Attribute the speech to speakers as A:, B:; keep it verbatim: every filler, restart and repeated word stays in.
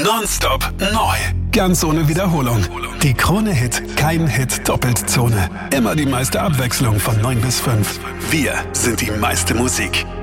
A: Nonstop neu. Ganz ohne Wiederholung. Die Krone-Hit Kein Hit Doppeltzone. Immer die meiste Abwechslung von neun bis fünf. Wir sind die meiste Musik.